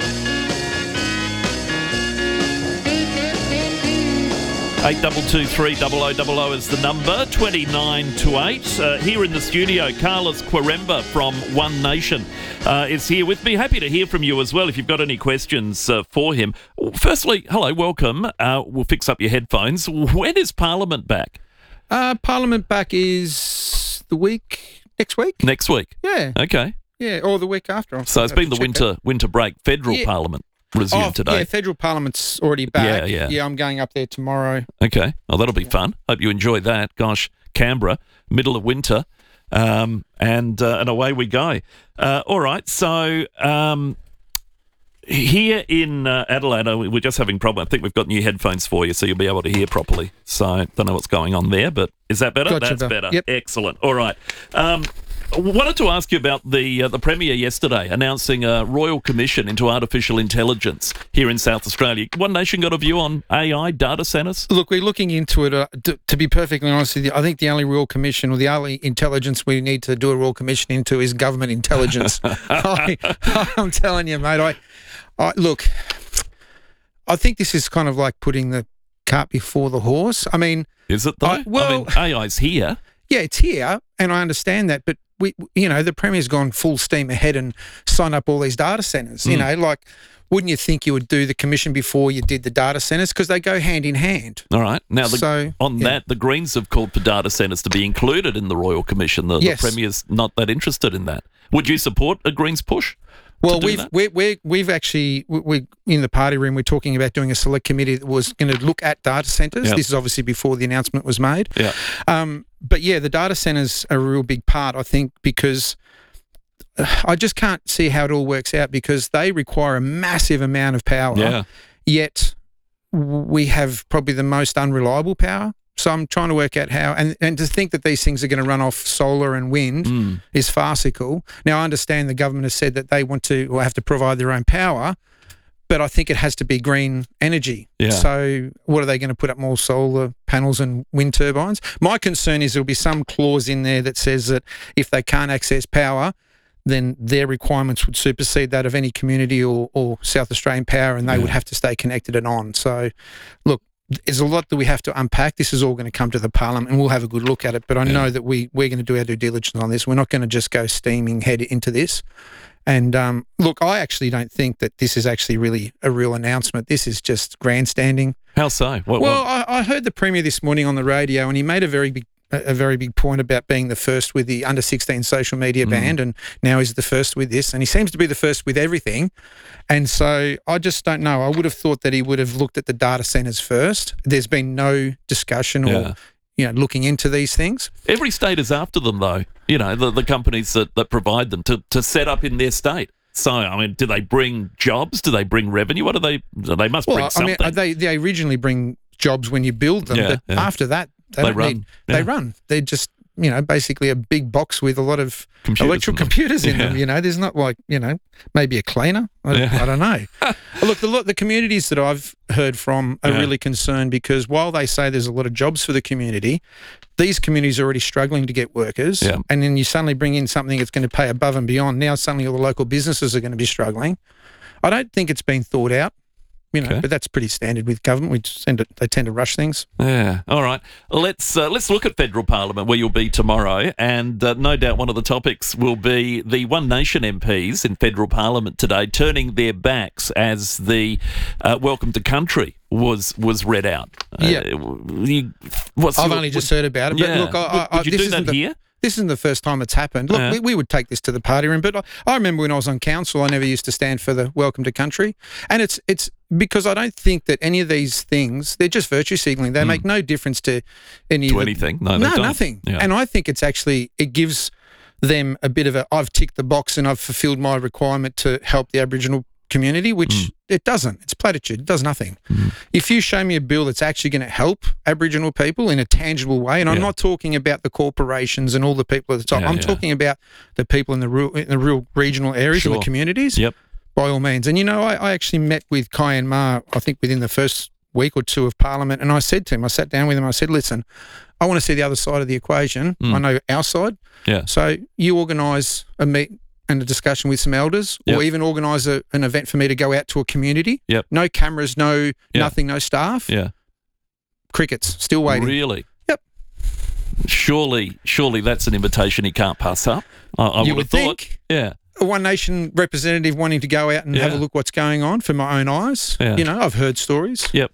8223 0000 is the number, 29 to 8. Here in the studio, Carlos Quaremba from One Nation is here with me. Happy to hear from you as well if you've got any questions for him. Firstly, hello, welcome. We'll fix up your headphones. When is Parliament back? Parliament back is next week. Next week? Yeah. Okay. Yeah, or the week after. So it's been the winter break. Federal Parliament resumed today. Yeah, Federal Parliament's already back. Yeah, I'm going up there tomorrow. Okay. Oh, that'll be fun. Hope you enjoy that. Gosh, Canberra, middle of winter, and away we go. All right, so here in Adelaide, we're just having a problem. I think we've got new headphones for you, so you'll be able to hear properly. So don't know what's going on there, but is that better? Gotcha. That's better. Yep. Excellent. All right. Wanted to ask you about the Premier yesterday announcing a Royal Commission into Artificial Intelligence here in South Australia. One Nation got a view on AI data centres? Look, we're looking into it. To be perfectly honest with you, I think the only Royal Commission or the only intelligence we need to do a Royal Commission into is government intelligence. I'm telling you, mate. Look, I think this is kind of like putting the cart before the horse. I mean, is it though? AI's here. Yeah, it's here, and I understand that, but the Premier's gone full steam ahead and signed up all these data centres. You know, like, wouldn't you think you would do the commission before you did the data centres, because they go hand in hand? All right. Now, that, the Greens have called for data centres to be included in the Royal Commission. The Premier's not that interested in that. Would you support a Greens push? Well, we've actually in the party room, we're talking about doing a select committee that was going to look at data centres. Yep. This is obviously before the announcement was made. Yeah. But yeah, the data centres are a real big part, I think, because I just can't see how it all works out, because they require a massive amount of power. Yeah. Yet we have probably the most unreliable power. So I'm trying to work out how, and to think that these things are going to run off solar and wind is farcical. Now, I understand the government has said that they want to or have to provide their own power, but I think it has to be green energy. Yeah. So what are they going to put up, more solar panels and wind turbines? My concern is there'll be some clause in there that says that if they can't access power, then their requirements would supersede that of any community or South Australian Power, and they would have to stay connected and on. So, look, there's a lot that we have to unpack. This is all going to come to the Parliament, and we'll have a good look at it. But I know that we're going to do our due diligence on this. We're not going to just go steaming head into this. And look, I actually don't think that this is actually really a real announcement. This is just grandstanding. How so? I heard the Premier this morning on the radio, and he made a very big point about being the first with the under-16 social media ban, and now he's the first with this, and he seems to be the first with everything. And so I just don't know. I would have thought that he would have looked at the data centres first. There's been no discussion or looking into these things. Every state is after them, though. You know, the companies that provide them to set up in their state. So, I mean, do they bring jobs? Do they bring revenue? What do they? They must bring something. I mean, they originally bring jobs when you build them, but after that, they run. They're just, basically a big box with a lot of electrical computers in them. There's not like, maybe a cleaner. I don't know. Look, the communities that I've heard from are really concerned, because while they say there's a lot of jobs for the community, these communities are already struggling to get workers. Yeah. And then you suddenly bring in something that's going to pay above and beyond. Now suddenly all the local businesses are going to be struggling. I don't think it's been thought out. But that's pretty standard with government. They tend to rush things. Yeah. All right. Let's look at federal parliament, where you'll be tomorrow, and no doubt one of the topics will be the One Nation MPs in federal parliament today turning their backs as the Welcome to Country was read out. Yeah. I've only just heard about it. But look, would you do that here? This isn't the first time it's happened. Look, we would take this to the party room, but I remember when I was on council, I never used to stand for the Welcome to Country. And it's because I don't think that any of these things, they're just virtue signalling. They make no difference to anything. No, nothing. Yeah. And I think it gives them a bit of I've ticked the box and I've fulfilled my requirement to help the Aboriginal community, which it doesn't. It's platitude. It does nothing. If you show me a bill that's actually going to help Aboriginal people in a tangible way, and I'm not talking about the corporations and all the people at the top. I'm talking about the people in the real regional areas and the communities. Yep. By all means. And, I actually met with Kyan Ma, I think within the first week or two of Parliament, and I said to him, I sat down with him, I said, listen, I want to see the other side of the equation. I know our side. Yeah. So you organise a meet and a discussion with some elders, or even organise an event for me to go out to a community. Yep. No cameras, nothing, no staff. Yeah. Crickets, still waiting. Really? Yep. Surely that's an invitation he can't pass up. I would have thought. Yeah. A One Nation representative wanting to go out and have a look what's going on for my own eyes. Yeah. I've heard stories. Yep.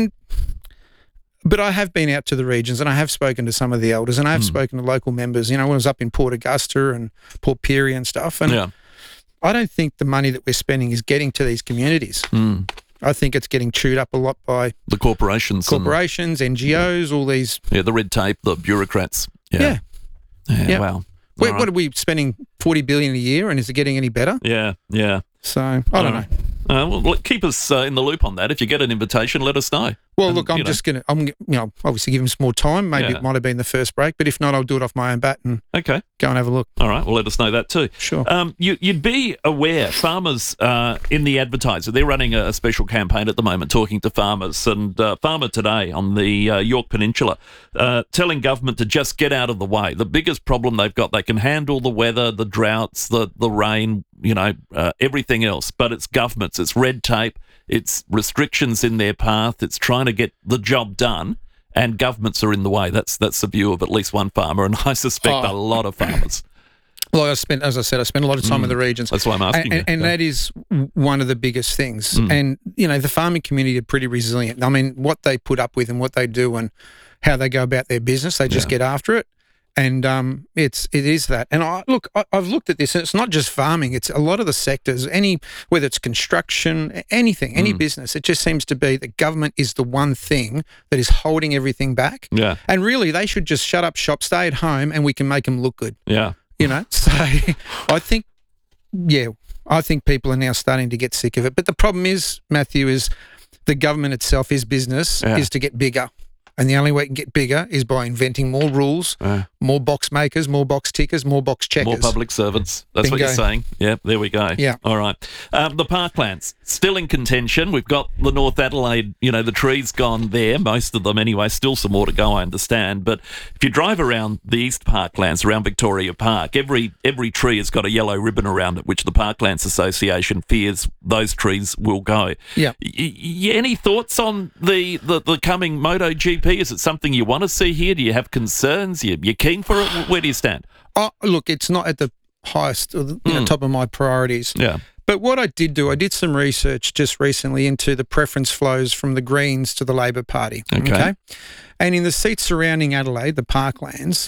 But I have been out to the regions, and I have spoken to some of the elders, and I have spoken to local members. When I was up in Port Augusta and Port Pirie and stuff, and I don't think the money that we're spending is getting to these communities. I think it's getting chewed up a lot by the corporations, NGOs, all these. Yeah, the red tape, the bureaucrats. Yeah. Wow. What are we spending $40 billion a year, and is it getting any better? Yeah. So I don't know. Well, keep us in the loop on that. If you get an invitation, let us know. Well, look, I'm just going to, obviously give him some more time. Maybe it might have been the first break, but if not, I'll do it off my own bat and go and have a look. All right, well, let us know that too. Sure. You'd be aware, farmers in the Advertiser, they're running a special campaign at the moment, talking to farmers, and Farmer Today on the Yorke Peninsula, telling government to just get out of the way. The biggest problem they've got, they can handle the weather, the droughts, the rain, everything else, but it's governments, it's red tape, it's restrictions in their path, it's trying to get the job done, and governments are in the way. That's the view of at least one farmer, and I suspect a lot of farmers. Well, I spent a lot of time in the regions. That's why I'm asking you. And that is one of the biggest things. And, the farming community are pretty resilient. I mean, what they put up with and what they do and how they go about their business, they just get after it. And it is that. And I've looked at this, and it's not just farming. It's a lot of the sectors, whether it's construction, anything, any business. It just seems to be that government is the one thing that is holding everything back. Yeah. And really, they should just shut up shop, stay at home, and we can make them look good. Yeah. So I think people are now starting to get sick of it. But the problem is, Matthew, is the government itself is business, is to get bigger. And the only way it can get bigger is by inventing more rules, more box makers, more box tickers, more box checkers. More public servants. That's what you're saying. Yeah, there we go. Yeah. All right. The parklands, still in contention. We've got the North Adelaide, the trees gone there, most of them anyway. Still some more to go, I understand. But if you drive around the East Parklands, around Victoria Park, every tree has got a yellow ribbon around it, which the Parklands Association fears those trees will go. Yeah. Any thoughts on the coming MotoGP? Is it something you want to see here? Do you have concerns? You're keen for it? Where do you stand? Oh, look, it's not at the highest, top of my priorities. Yeah. But what I did some research just recently into the preference flows from the Greens to the Labor Party. Okay. And in the seats surrounding Adelaide, the Parklands,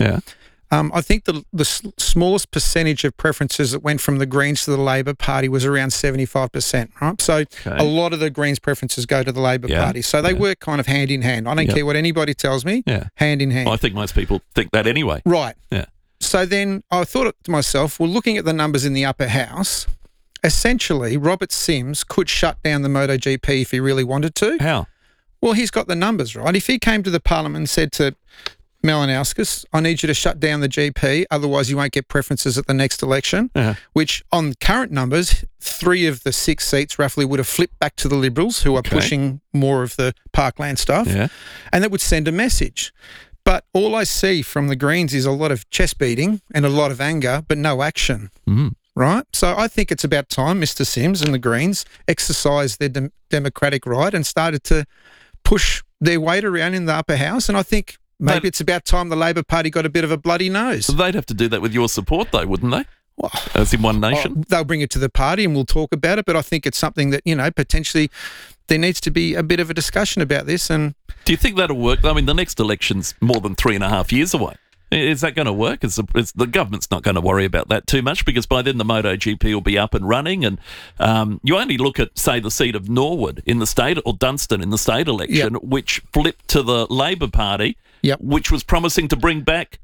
I think the smallest percentage of preferences that went from the Greens to the Labor Party was around 75%, right? So a lot of the Greens preferences go to the Labor Party. So they work kind of hand in hand. I don't care what anybody tells me, hand in hand. I think most people think that anyway. Right. Yeah. So then I thought to myself, well, looking at the numbers in the upper house, essentially Robert Sims could shut down the MotoGP if he really wanted to. How? Well, he's got the numbers, right? If he came to the Parliament and said to Malinowskis, I need you to shut down the GP, otherwise you won't get preferences at the next election, which on current numbers, 3 of the 6 seats roughly would have flipped back to the Liberals, who are pushing more of the parkland stuff, and that would send a message. But all I see from the Greens is a lot of chest beating and a lot of anger, but no action. Right? So I think it's about time Mr. Sims and the Greens exercised their democratic right and started to push their weight around in the upper house, and I think maybe it's about time the Labor Party got a bit of a bloody nose. They'd have to do that with your support, though, wouldn't they? Well, as in One Nation? They'll bring it to the party and we'll talk about it, but I think it's something that, potentially there needs to be a bit of a discussion about this. And do you think that'll work? I mean, the next election's more than 3.5 years away. Is that going to work? The government's not going to worry about that too much, because by then the MotoGP will be up and running, and you only look at, say, the seat of Norwood in the state, or Dunstan in the state election, which flipped to the Labor Party, which was promising to bring back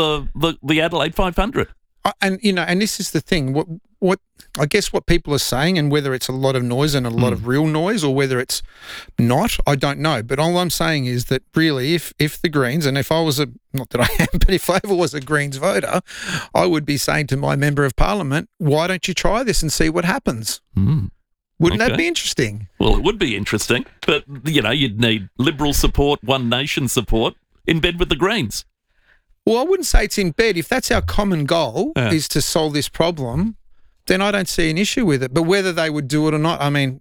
the Adelaide 500. And and this is the thing. What I guess what people are saying, and whether it's a lot of noise and a lot of real noise, or whether it's not, I don't know. But all I'm saying is that really, if the Greens, and if I was not that I am, but if I ever was a Greens voter, I would be saying to my member of Parliament, why don't you try this and see what happens? Wouldn't that be interesting? Well, it would be interesting, but you'd need Liberal support, One Nation support, in bed with the Greens. Well, I wouldn't say it's in bed. If that's our common goal, is to solve this problem, then I don't see an issue with it. But whether they would do it or not, I mean,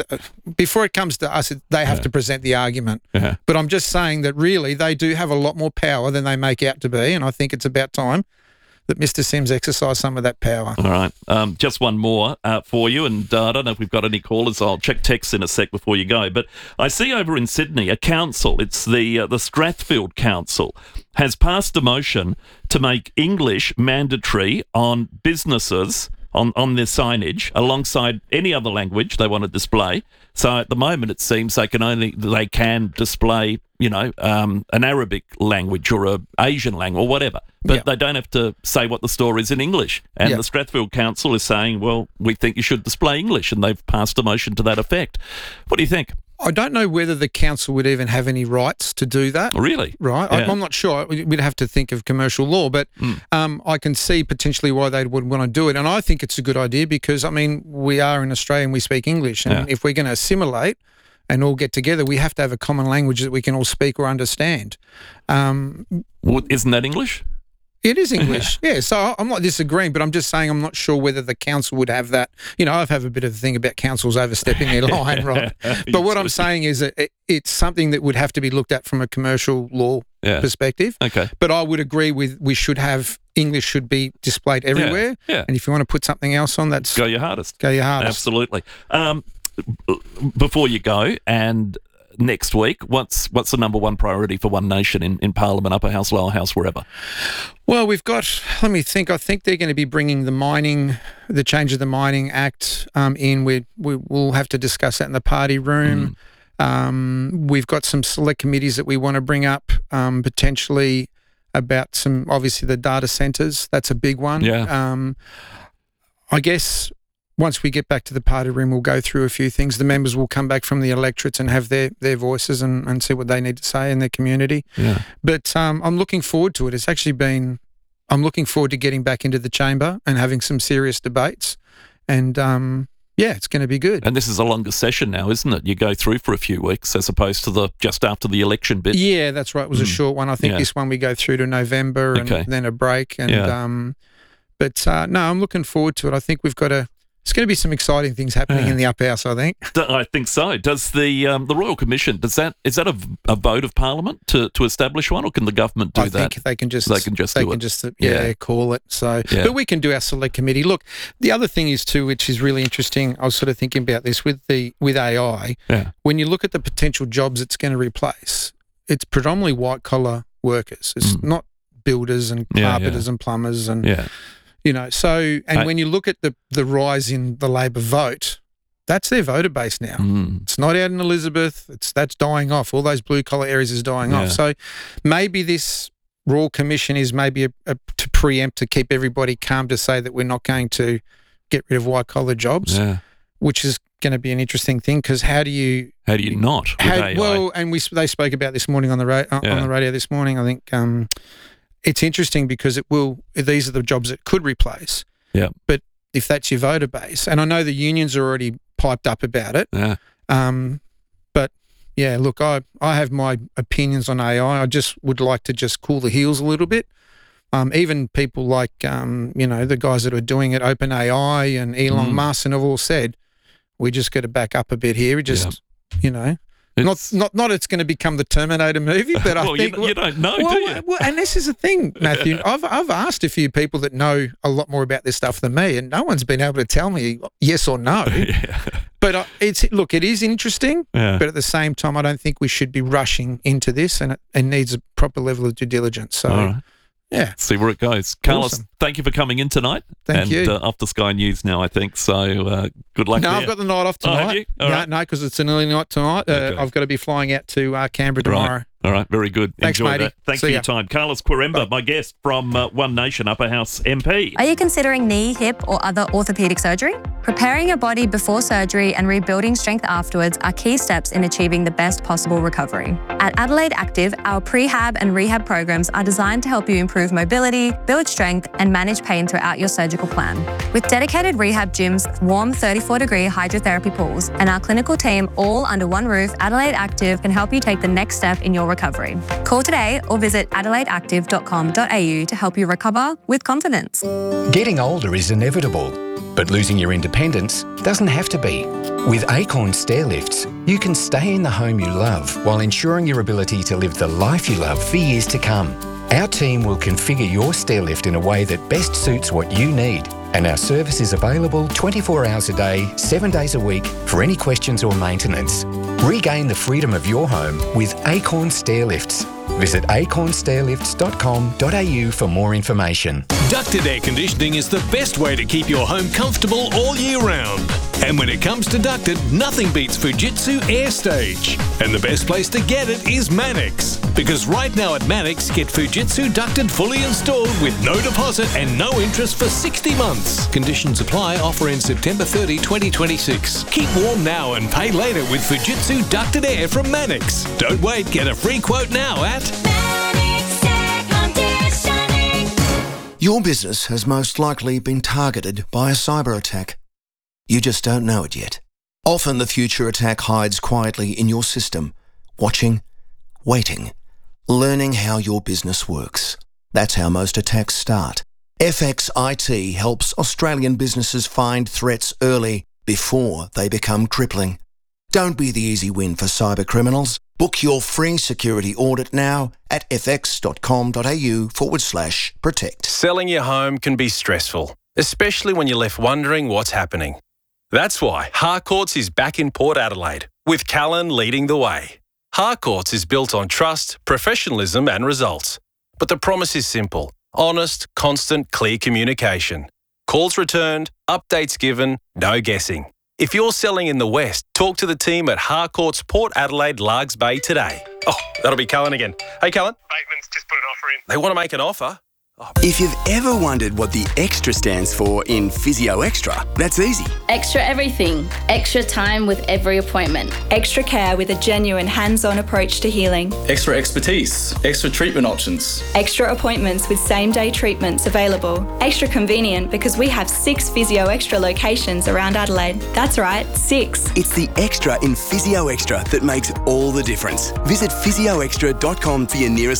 before it comes to us, they have to present the argument. But I'm just saying that really they do have a lot more power than they make out to be, and I think it's about time that Mr. Sims exercise some of that power. All right. Just one more for you, and I don't know if we've got any callers. I'll check texts in a sec before you go. But I see over in Sydney a council, it's the Strathfield Council, has passed a motion to make English mandatory on businesses on their signage alongside any other language they want to display. So at the moment, it seems they can display, an Arabic language or an Asian language or whatever, but they don't have to say what the store is in English. And the Strathfield Council is saying, well, we think you should display English, and they've passed a motion to that effect. What do you think? I don't know whether the council would even have any rights to do that. Really? Right. Yeah. I'm not sure. We'd have to think of commercial law, but I can see potentially why they would want to do it. And I think it's a good idea because, I mean, we are in Australia and we speak English. And if we're going to assimilate and all get together, we have to have a common language that we can all speak or understand. Isn't that English? It is English, yeah. So I'm not disagreeing, but I'm just saying I'm not sure whether the council would have that. You know, I have a bit of a thing about councils overstepping their line, right? But what I'm saying is that it's something that would have to be looked at from a commercial law perspective. Okay. But I would agree with English should be displayed everywhere. Yeah. And if you want to put something else on, that's... Go your hardest. Go your hardest. Absolutely. Before you go, and next week, what's the number one priority for One Nation in Parliament, Upper House, Lower House, wherever? Well, we've got, let me think, I think they're going to be bringing the change of the Mining Act in. We'll have to discuss that in the party room. We've got some select committees that we want to bring up, potentially about obviously the data centres. That's a big one. Yeah. I guess once we get back to the party room, we'll go through a few things. The members will come back from the electorates and have their voices and see what they need to say in their community. Yeah. But I'm looking forward to it. I'm looking forward to getting back into the chamber and having some serious debates. And, it's going to be good. And this is a longer session now, isn't it? You go through for a few weeks as opposed to the just after the election bit. Yeah, that's right. It was a short one. I think this one we go through to November and then a break. And I'm looking forward to it. I think it's going to be some exciting things happening in the Upper House, I think. I think so. Does the Royal Commission, is that a vote of Parliament to establish one, or can the government do that? I think they can just call it. So, Yeah. But we can do our select committee. Look, the other thing is too, which is really interesting. I was sort of thinking about this with AI. Yeah. When you look at the potential jobs it's going to replace, it's predominantly white collar workers. It's not builders and carpenters and plumbers and. Yeah. You know, when you look at the rise in the Labor vote, that's their voter base now. It's not out in Elizabeth. That's dying off. All those blue collar areas is dying off. So maybe this Royal Commission is maybe to preempt, to keep everybody calm, to say that we're not going to get rid of white collar jobs, which is going to be an interesting thing, because how do you not with AI? Well, and they spoke about this morning on the radio this morning. I think. It's interesting because these are the jobs it could replace. Yeah. But if that's your voter base, and I know the unions are already piped up about it. Yeah. But yeah, look, I have my opinions on AI. I just would like to just cool the heels a little bit. Even people like, the guys that are doing it, OpenAI and Elon Musk, and have all said, we just got to back up a bit here. Not it's going to become the Terminator movie, but I think you don't know, do you? Well, and this is the thing, Matthew. I've asked a few people that know a lot more about this stuff than me, and no one's been able to tell me yes or no. But it is interesting. Yeah. But at the same time, I don't think we should be rushing into this, and it needs a proper level of due diligence. So. All right. Yeah. See where it goes. Carlos, awesome. Thank you for coming in tonight. Thank you. Off to Sky News now, I think. So good luck there. I've got the night off tonight. Oh, have you? No, because it's an early night tonight. Okay. I've got to be flying out to Canberra tomorrow. All right, very good. Thanks, Enjoy matey. that. Thanks See for ya. your time. Carlos Quiremba, my guest from One Nation, Upper House MP. Are you considering knee, hip, or other orthopaedic surgery? Preparing your body before surgery and rebuilding strength afterwards are key steps in achieving the best possible recovery. At Adelaide Active, our prehab and rehab programs are designed to help you improve mobility, build strength, and manage pain throughout your surgical plan. With dedicated rehab gyms, warm 34-degree hydrotherapy pools, and our clinical team all under one roof, Adelaide Active can help you take the next step in your recovery. Call today or visit adelaideactive.com.au to help you recover with confidence. Getting older is inevitable, but losing your independence doesn't have to be. With Acorn Stair Lifts, you can stay in the home you love while ensuring your ability to live the life you love for years to come. Our team will configure your stair lift in a way that best suits what you need, and our service is available 24 hours a day, 7 days a week for any questions or maintenance. Regain the freedom of your home with Acorn Stair Lifts. Visit acornstairlifts.com.au for more information. Ducted air conditioning is the best way to keep your home comfortable all year round. And when it comes to ducted, nothing beats Fujitsu AirStage. And the best place to get it is Manix. Because right now at Manix, get Fujitsu ducted fully installed with no deposit and no interest for 60 months. Conditions apply. Offer in September 30, 2026. Keep warm now and pay later with Fujitsu ducted air from Manix. Don't wait. Get a free quote now at Manix Air Conditioning. Your business has most likely been targeted by a cyber attack. You just don't know it yet. Often the future attack hides quietly in your system, watching, waiting, learning how your business works. That's how most attacks start. FX IT helps Australian businesses find threats early before they become crippling. Don't be the easy win for cyber criminals. Book your free security audit now at fx.com.au/protect. Selling your home can be stressful, especially when you're left wondering what's happening. That's why Harcourts is back in Port Adelaide, with Callan leading the way. Harcourts is built on trust, professionalism and results. But the promise is simple: honest, constant, clear communication. Calls returned, updates given, no guessing. If you're selling in the West, talk to the team at Harcourts Port Adelaide Largs Bay today. Oh, that'll be Callan again. Hey, Callan. Bateman's just put an offer in. They want to make an offer. If you've ever wondered what the extra stands for in Physio Extra, that's easy. Extra everything. Extra time with every appointment. Extra care with a genuine hands-on approach to healing. Extra expertise. Extra treatment options. Extra appointments with same-day treatments available. Extra convenient because we have 6 Physio Extra locations around Adelaide. That's right, 6. It's the extra in Physio Extra that makes all the difference. Visit physioextra.com for your nearest